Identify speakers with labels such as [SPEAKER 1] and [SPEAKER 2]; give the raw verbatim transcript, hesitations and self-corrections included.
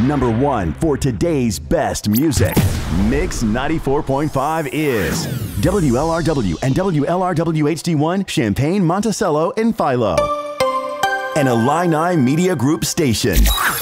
[SPEAKER 1] number one for today's best music. Mix ninety-four point five is W L R W and W L R W H D one, Champaign, Monticello, and Philo. An Illini Media Group station.